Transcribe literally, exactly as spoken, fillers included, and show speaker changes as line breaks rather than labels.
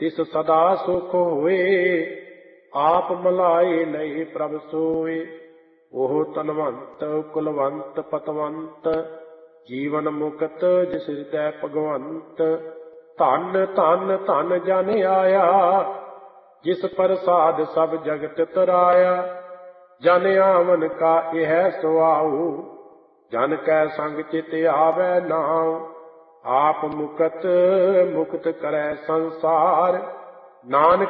ਤਿਸ ਸਦਾ ਸੁਖ ਹੋਏ। ਆਪ ਮਲਾਏ ਲਏ ਪ੍ਰਭ ਸੋਏ। ਉਹ ਤਨਵੰਤ ਕੁਲਵੰਤ ਪਤਵੰਤ ਜੀਵਨ ਮੁਕਤ ਜਿਸ ਹਿਰਦੈ ਭਗਵੰਤ। ਧਨ ਧਨ ਧਨ ਜਨ ਆਇਆ ਜਿਸ ਪ੍ਰਸਾਦ ਸਭ ਜਗਤ ਤਰਾਇਆ। ਜਨ ਆਵਨ ਕਾ ਇਹ ਸੁਆਉ ਜਨ ਕੈ ਸੰਗ ਚਿਤ ਆਵੈ ਨਾਉ। ਆਪ ਮੁਕਤ ਮੁਕਤ ਕਰੈ ਸੰਸਾਰ ਨਾਨਕ